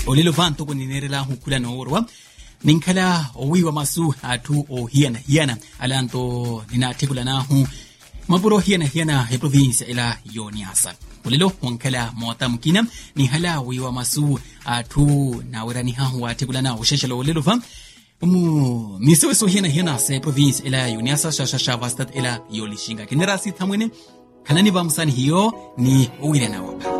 olelo vanto kuninerela hukula no orwa ninkala owiwa masu atu o hiana alanto ninatekula na hu mapuro hiana he province ila Yoniasa olelo wankala mota mkina ni hala wiwa masu atu na werani hahu atekula na usheshelo olelo van miseweso hiana se province ila Yoniasa shasha vastat ila yolishinga generasi thamwene kanani vamsani hiyo ni uwile na wapa